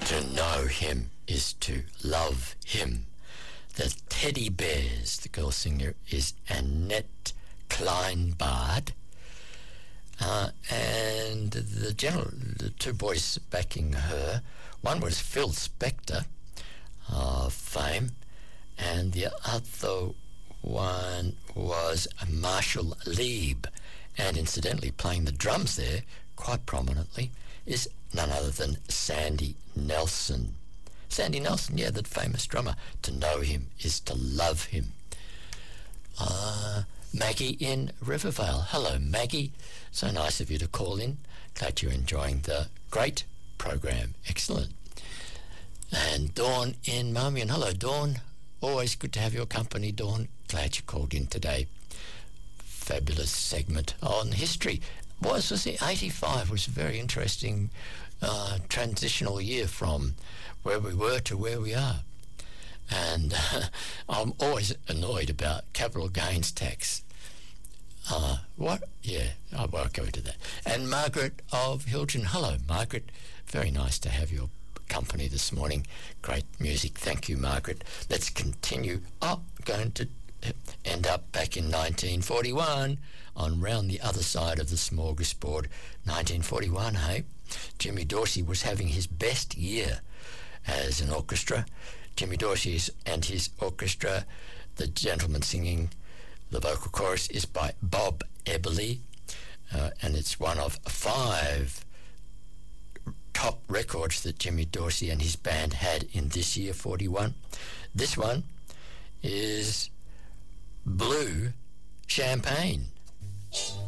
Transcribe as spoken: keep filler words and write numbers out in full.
To know him is to love him. The Teddy Bears, the girl singer, is Annette Kleinbard. Uh, and the general, the two boys backing her, one was Phil Spector of fame, and the other one was Marshall Lieb. And incidentally, playing the drums there quite prominently is none other than Sandy Nelson. Sandy Nelson, yeah, that famous drummer. To know him is to love him. Uh, Maggie in Rivervale. Hello, Maggie. So nice of you to call in. Glad you're enjoying the great program. Excellent. And Dawn in Marmion. Hello, Dawn. Always good to have your company, Dawn. Glad you called in today. Fabulous segment on history. Was, was it eighty-five? Was a very interesting uh, transitional year from where we were to where we are. And uh, I'm always annoyed about capital gains tax. Uh, what? Yeah, I won't go into that. And Margaret of Hilton. Hello, Margaret. Very nice to have your company this morning. Great music. Thank you, Margaret. Let's continue. Oh, going to end up back in nineteen forty-one on Round the Other Side of the Smorgasbord. nineteen forty-one, hey? Jimmy Dorsey was having his best year as an orchestra. Jimmy Dorsey and his orchestra, the gentleman singing the vocal chorus is by Bob Eberly, uh, and it's one of five top records that Jimmy Dorsey and his band had in this year, forty-one. This one is Blue Champagne.